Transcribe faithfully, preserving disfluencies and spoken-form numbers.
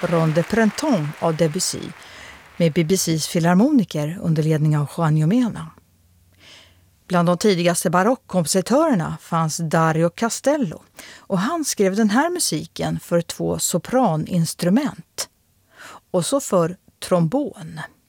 Ronde Printemps av Debussy med B B C:s filharmoniker under ledning av Juan Jomena. Bland de tidigaste barockkompositörerna fanns Dario Castello och han skrev den här musiken för två sopraninstrument och så för trombon.